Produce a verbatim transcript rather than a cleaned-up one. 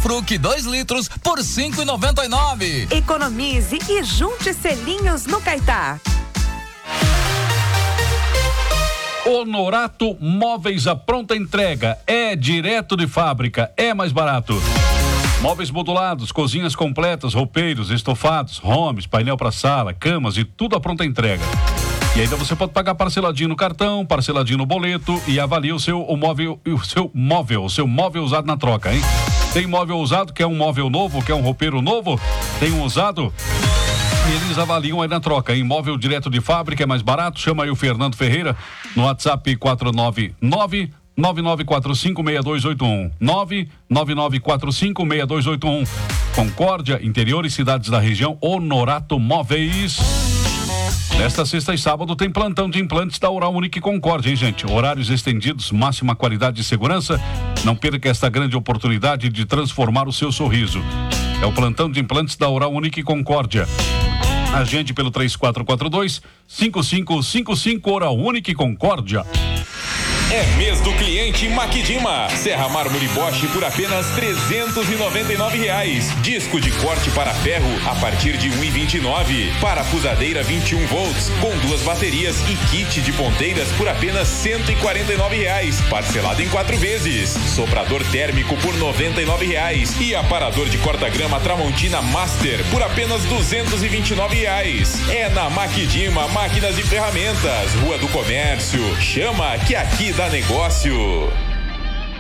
Fruc dois litros por cinco e noventa e nove. Economize e junte selinhos no Caetá. Honorato Móveis à pronta entrega. É direto de fábrica, é mais barato. Móveis modulados, cozinhas completas, roupeiros, estofados, homes, painel para sala, camas e tudo à pronta entrega. E ainda você pode pagar parceladinho no cartão, parceladinho no boleto e avalia o seu o móvel, o seu móvel, o seu móvel usado na troca, hein? Tem móvel usado, quer um móvel novo, quer um roupeiro novo? Tem um usado? E eles avaliam aí na troca, hein? Móvel direto de fábrica é mais barato. Chama aí o Fernando Ferreira no WhatsApp quatro nove nove, nove nove quatro cinco, seis dois oito um. nove nove nove quatro cinco, seis dois oito um. Concórdia, interior e cidades da região, Honorato Móveis. Nesta sexta e sábado tem plantão de implantes da Oral Unique Concórdia, hein, gente? Horários estendidos, máxima qualidade e segurança. Não perca esta grande oportunidade de transformar o seu sorriso. É o plantão de implantes da Oral Unique Concórdia. Agende pelo três quatro quatro dois, cinco cinco cinco cinco. Oral Unique Concórdia. É mês do cliente Maquidima. Serra Mármore Bosch por apenas trezentos e noventa e nove reais. Disco de corte para ferro a partir de um e vinte e nove. Parafusadeira vinte e um volts com duas baterias e kit de ponteiras por apenas cento e quarenta e nove reais. Parcelado em quatro vezes. Soprador térmico por noventa e nove reais. E aparador de corta-grama Tramontina Master por apenas duzentos e vinte e nove reais. É na Maquidima Máquinas e Ferramentas, Rua do Comércio. Chama que aqui dá negócio.